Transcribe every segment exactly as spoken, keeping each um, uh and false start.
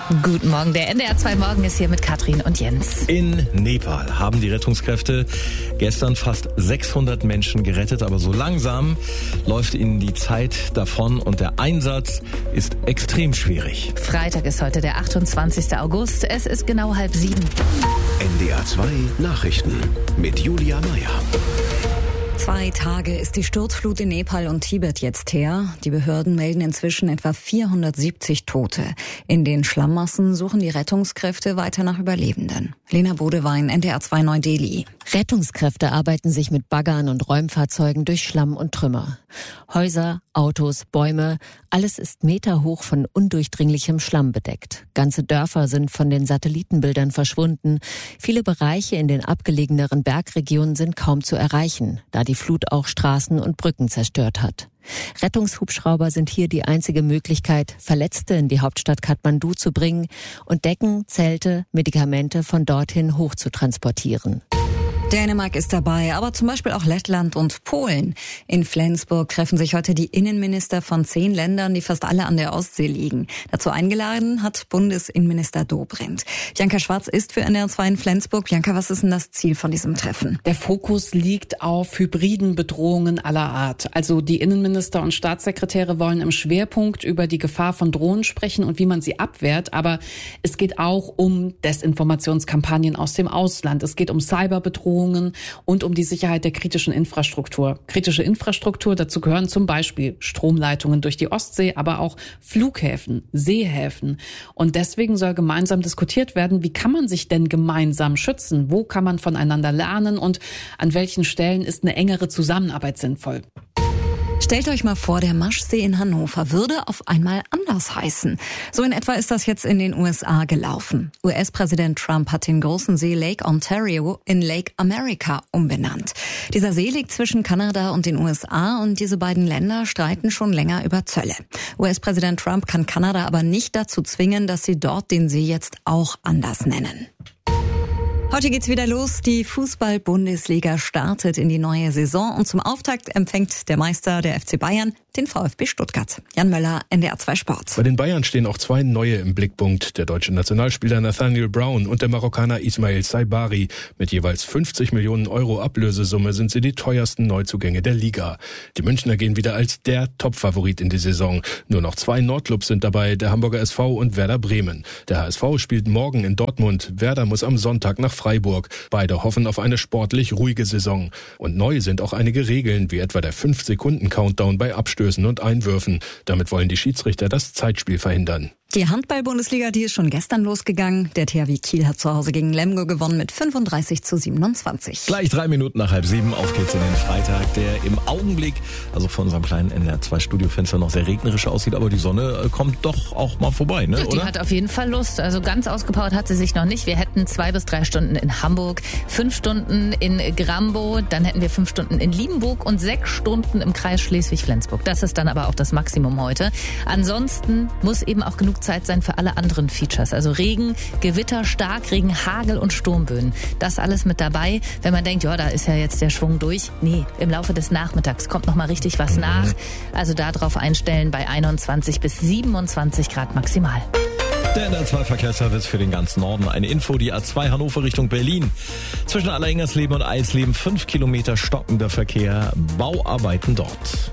Guten Morgen, der N D R zwei Morgen ist hier mit Katrin und Jens. In Nepal haben die Rettungskräfte gestern fast sechshundert Menschen gerettet, aber so langsam läuft ihnen die Zeit davon und der Einsatz ist extrem schwierig. Freitag ist heute der achtundzwanzigster August, es ist genau halb sieben. N D R zwei Nachrichten mit Julia Meyer. Zwei Tage ist die Sturzflut in Nepal und Tibet jetzt her. Die Behörden melden inzwischen etwa vierhundertsiebzig Tote. In den Schlammmassen suchen die Rettungskräfte weiter nach Überlebenden. Lena Bodewein, N D R zwei Neu-Delhi. Rettungskräfte arbeiten sich mit Baggern und Räumfahrzeugen durch Schlamm und Trümmer. Häuser, Autos, Bäume, alles ist meterhoch von undurchdringlichem Schlamm bedeckt. Ganze Dörfer sind von den Satellitenbildern verschwunden. Viele Bereiche in den abgelegeneren Bergregionen sind kaum zu erreichen, da die Flut auch Straßen und Brücken zerstört hat. Rettungshubschrauber sind hier die einzige Möglichkeit, Verletzte in die Hauptstadt Kathmandu zu bringen und Decken, Zelte, Medikamente von dorthin hoch zu transportieren. Dänemark ist dabei, aber zum Beispiel auch Lettland und Polen. In Flensburg treffen sich heute die Innenminister von zehn Ländern, die fast alle an der Ostsee liegen. Dazu eingeladen hat Bundesinnenminister Dobrindt. Bianca Schwarz ist für N D R zwei in Flensburg. Bianca, was ist denn das Ziel von diesem Treffen? Der Fokus liegt auf hybriden Bedrohungen aller Art. Also die Innenminister und Staatssekretäre wollen im Schwerpunkt über die Gefahr von Drohnen sprechen und wie man sie abwehrt. Aber es geht auch um Desinformationskampagnen aus dem Ausland. Es geht um Cyberbedrohungen und um die Sicherheit der kritischen Infrastruktur. Kritische Infrastruktur, dazu gehören zum Beispiel Stromleitungen durch die Ostsee, aber auch Flughäfen, Seehäfen. Und deswegen soll gemeinsam diskutiert werden, wie kann man sich denn gemeinsam schützen? Wo kann man voneinander lernen und an welchen Stellen ist eine engere Zusammenarbeit sinnvoll? Stellt euch mal vor, der Maschsee in Hannover würde auf einmal anders heißen. So in etwa ist das jetzt in den U S A gelaufen. U S-Präsident Trump hat den großen See Lake Ontario in Lake America umbenannt. Dieser See liegt zwischen Kanada und den U S A und diese beiden Länder streiten schon länger über Zölle. U S-Präsident Trump kann Kanada aber nicht dazu zwingen, dass sie dort den See jetzt auch anders nennen. Heute geht's wieder los. Die Fußball-Bundesliga startet in die neue Saison und zum Auftakt empfängt der Meister, der F C Bayern, den VfB Stuttgart. Jan Möller, N D R zwei Sport. Bei den Bayern stehen auch zwei neue im Blickpunkt. Der deutsche Nationalspieler Nathaniel Brown und der Marokkaner Ismail Saibari. Mit jeweils fünfzig Millionen Euro Ablösesumme sind sie die teuersten Neuzugänge der Liga. Die Münchner gehen wieder als der Top-Favorit in die Saison. Nur noch zwei Nordclubs sind dabei, der Hamburger S V und Werder Bremen. Der H S V spielt morgen in Dortmund. Werder muss am Sonntag nach Freiburg. Beide hoffen auf eine sportlich ruhige Saison. Und neu sind auch einige Regeln, wie etwa der fünf Sekunden Countdown bei Abstößen und Einwürfen. Damit wollen die Schiedsrichter das Zeitspiel verhindern. Die Handball-Bundesliga, die ist schon gestern losgegangen. Der T H W Kiel hat zu Hause gegen Lemgo gewonnen mit fünfunddreißig zu siebenundzwanzig. Gleich drei Minuten nach halb sieben, auf geht's in den Freitag, der im Augenblick, also von unserem kleinen N D R zwei Studiofenster noch sehr regnerisch aussieht, aber die Sonne kommt doch auch mal vorbei, ne? Die oder? Hat auf jeden Fall Lust. Also ganz ausgepowert hat sie sich noch nicht. Wir hätten zwei bis drei Stunden in Hamburg, fünf Stunden in Grambo, dann hätten wir fünf Stunden in Liebenburg und sechs Stunden im Kreis Schleswig-Flensburg. Das ist dann aber auch das Maximum heute. Ansonsten muss eben auch genug Zeit sein für alle anderen Features. Also Regen, Gewitter, Starkregen, Hagel und Sturmböen. Das alles mit dabei. Wenn man denkt, ja, da ist ja jetzt der Schwung durch. Nee, im Laufe des Nachmittags kommt noch mal richtig was nach. Also darauf einstellen bei einundzwanzig bis siebenundzwanzig Grad maximal. Der N D R zwei Verkehrsservice für den ganzen Norden. Eine Info, die A zwei Hannover Richtung Berlin. Zwischen Allerengersleben und Eisleben fünf Kilometer stockender Verkehr. Bauarbeiten dort.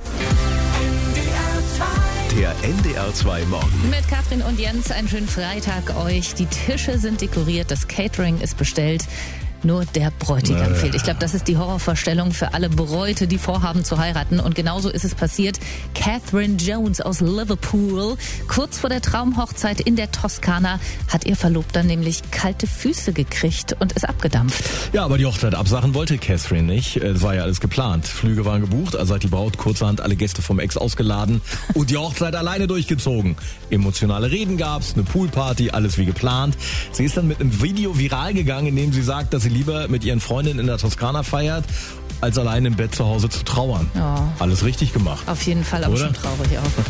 Der N D R zwei Morgen. Mit Katrin und Jens einen schönen Freitag euch. Die Tische sind dekoriert, das Catering ist bestellt. Nur der Bräutigam fehlt. Ich glaube, das ist die Horrorvorstellung für alle Bräute, die vorhaben zu heiraten. Und genauso ist es passiert. Catherine Jones aus Liverpool, kurz vor der Traumhochzeit in der Toskana, hat ihr Verlobter nämlich kalte Füße gekriegt und ist abgedampft. Ja, aber die Hochzeit absagen wollte Catherine nicht. Es war ja alles geplant. Flüge waren gebucht, also hat die Braut kurzerhand alle Gäste vom Ex ausgeladen und die Hochzeit alleine durchgezogen. Emotionale Reden gab's, eine Poolparty, alles wie geplant. Sie ist dann mit einem Video viral gegangen, in dem sie sagt, dass sie lieber mit ihren Freundinnen in der Toskana feiert, als allein im Bett zu Hause zu trauern. Ja. Alles richtig gemacht. Auf jeden Fall, aber oder? Schon traurig auch.